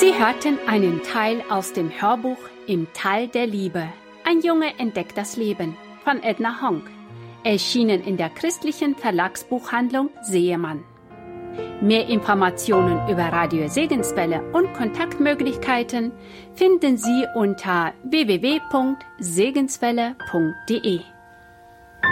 Sie hörten einen Teil aus dem Hörbuch Im Tal der Liebe. Ein Junge entdeckt das Leben von Edna Honk. Erschienen in der christlichen Verlagsbuchhandlung Seemann. Mehr Informationen über Radio Segenswelle und Kontaktmöglichkeiten finden Sie unter www.segenswelle.de.